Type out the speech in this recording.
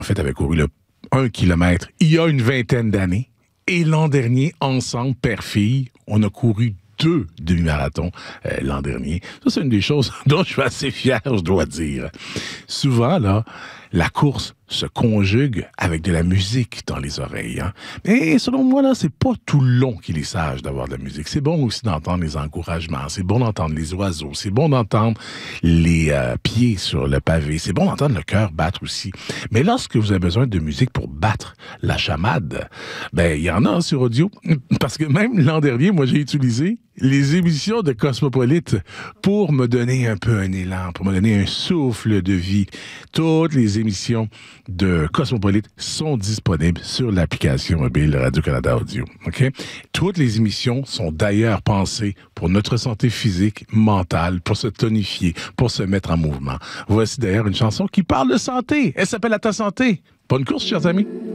En fait, avait couru le 1 kilomètre il y a une vingtaine d'années. Et l'an dernier, ensemble, père-fille, on a couru 2 demi-marathons l'an dernier. Ça, c'est une des choses dont je suis assez fier, je dois dire. Souvent, là, la course se conjugue avec de la musique dans les oreilles. Hein? Mais selon moi, là, c'est pas tout le long qu'il est sage d'avoir de la musique. C'est bon aussi d'entendre les encouragements. C'est bon d'entendre les oiseaux. C'est bon d'entendre les pieds sur le pavé. C'est bon d'entendre le cœur battre aussi. Mais lorsque vous avez besoin de musique pour battre la chamade, ben, il y en a sur audio. Parce que même l'an dernier, moi, j'ai utilisé les émissions de Cosmopolite pour me donner un peu un élan, pour me donner un souffle de vie. Toutes les émissions de Cosmopolite sont disponibles sur l'application mobile de Radio-Canada Audio. OK? Toutes les émissions sont d'ailleurs pensées pour notre santé physique, mentale, pour se tonifier, pour se mettre en mouvement. Voici d'ailleurs une chanson qui parle de santé. Elle s'appelle « À ta santé ». Bonne course, chers amis.